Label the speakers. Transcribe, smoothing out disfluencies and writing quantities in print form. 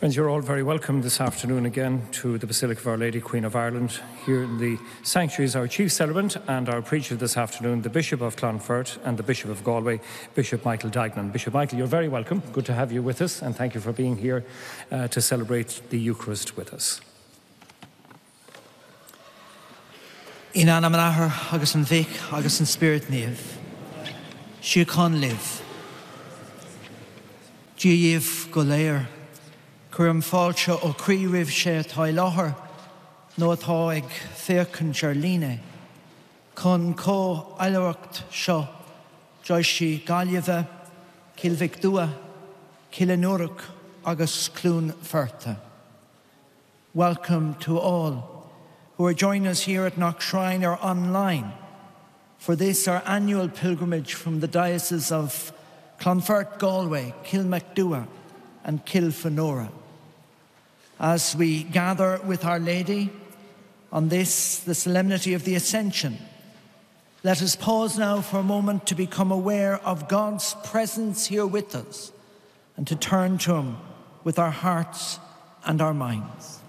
Speaker 1: Friends, you're all very welcome this afternoon again to the Basilica of Our Lady, Queen of Ireland. Here in the sanctuary is our chief celebrant and our preacher this afternoon, the Bishop of Clonfert and the Bishop of Galway, Bishop Michael Duignan. Bishop Michael, you're very welcome. Good to have you with us, and thank you for being here to celebrate the Eucharist with us.
Speaker 2: In anam an ahar, agus an vic, agus an spirit niamh. Siú con live. Díomh go léir. Cuireann fáilte ó crí ribh sé tá láthair nó atá ag féachán Jarlíne. Chun có aileoireacht seo, jois sí Gaillimhe, Cilmhic Dua, Cileanúrach agus Clonferta. Welcome to all who are joining us here at Knock Shrine or online for this, our annual pilgrimage from the Diocese of Clonfert, Galway, Kilmacduagh and Kilfenora. As we gather with Our Lady on this, the solemnity of the Ascension, let us pause now for a moment to become aware of God's presence here with us and to turn to Him with our hearts and our minds.